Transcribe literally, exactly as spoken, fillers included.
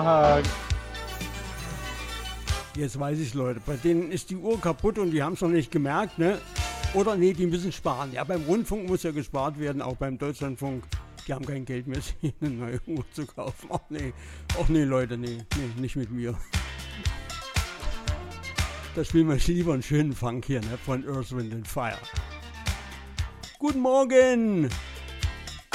Jetzt weiß ich, Leute, bei denen ist die Uhr kaputt und die haben es noch nicht gemerkt, ne? Oder nee, die müssen sparen. Ja, beim Rundfunk muss ja gespart werden, auch beim Deutschlandfunk. Die haben kein Geld mehr, sich eine neue Uhr zu kaufen. Ach nee, ach nee, Leute, nee, nee, nicht mit mir. Da spielen wir lieber einen schönen Funk hier, ne? Von Earth, Wind and Fire. Guten Morgen!